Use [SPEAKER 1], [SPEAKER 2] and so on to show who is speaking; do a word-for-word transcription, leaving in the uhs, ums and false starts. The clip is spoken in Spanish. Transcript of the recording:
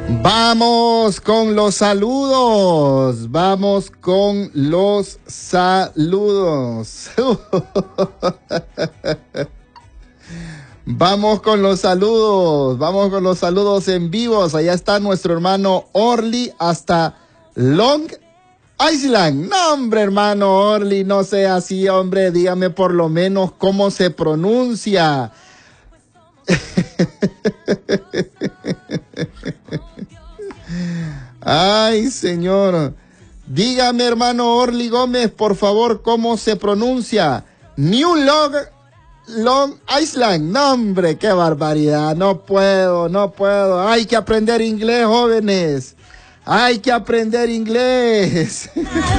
[SPEAKER 1] Vamos con los saludos, vamos con los saludos. Vamos con los saludos, vamos con los saludos en vivos. Allá está nuestro hermano Orly hasta Long Island. No, hombre, hermano Orly, no sea así, hombre, dígame por lo menos cómo se pronuncia. Ay, señor. Dígame, hermano Orly Gómez, por favor, cómo se pronuncia. New Long, Long Island. No, hombre, qué barbaridad. No puedo, no puedo. Hay que aprender inglés, jóvenes. Hay que aprender inglés.